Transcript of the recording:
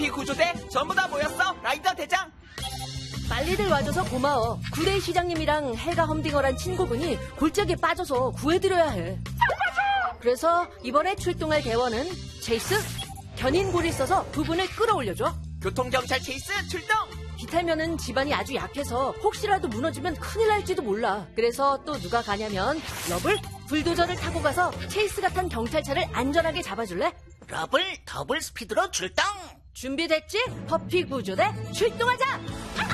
퍼피 구조대 전부 다 모였어, 라이더 대장. 빨리들 와줘서 고마워. 구레이 시장님이랑 헬가 험딩어란 친구분이 골짜기에 빠져서 구해드려야 해. 그래서 이번에 출동할 대원은 체이스, 견인골이 있어서 두 분을 끌어올려줘. 교통경찰 체이스 출동. 비탈면은 집안이 아주 약해서 혹시라도 무너지면 큰일 날지도 몰라. 그래서 또 누가 가냐면 러블, 불도저를 타고 가서 체이스가 탄 경찰차를 안전하게 잡아줄래? 러블 더블 스피드로 출동. 준비됐지? 퍼피 구조대 출동하자!